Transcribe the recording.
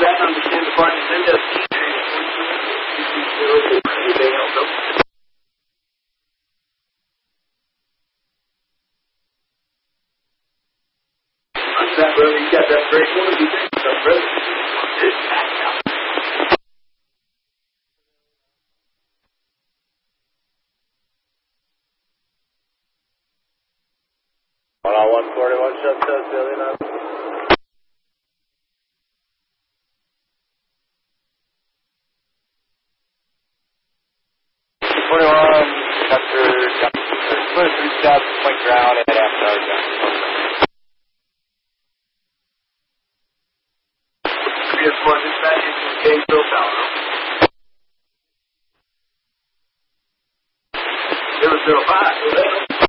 that, understand the party agenda. That brother, you got that great one. You think so, brother? On 141, shut toes, Billy, now. 21, after 23 steps, point ground, and after hours down. PS1, dispatch into Gainesville Tower. 005,